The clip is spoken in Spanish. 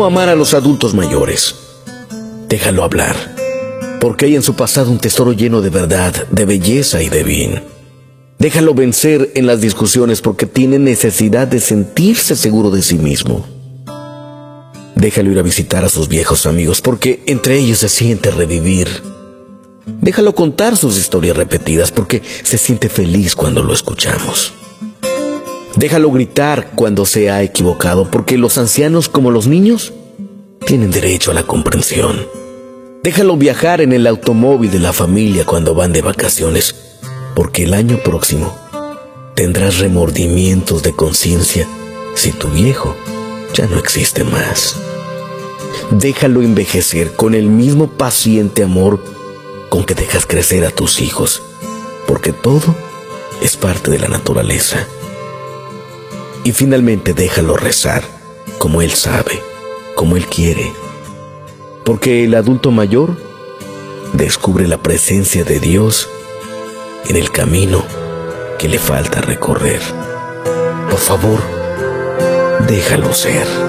cómo amar a los adultos mayores. Déjalo hablar, porque hay en su pasado un tesoro lleno de verdad, de belleza y de bien. Déjalo vencer en las discusiones porque tiene necesidad de sentirse seguro de sí mismo. Déjalo ir a visitar a sus viejos amigos porque entre ellos se siente revivir. Déjalo contar sus historias repetidas porque se siente feliz cuando lo escuchamos. Déjalo gritar cuando se ha equivocado porque los ancianos como los niños tienen derecho a la comprensión. Déjalo viajar en el automóvil de la familia cuando van de vacaciones, porque el año próximo tendrás remordimientos de conciencia si tu viejo ya no existe más. Déjalo envejecer con el mismo paciente amor con que dejas crecer a tus hijos, porque todo es parte de la naturaleza. Y finalmente déjalo rezar como él sabe, como él quiere, porque el adulto mayor descubre la presencia de Dios en el camino que le falta recorrer. Por favor, déjalo ser.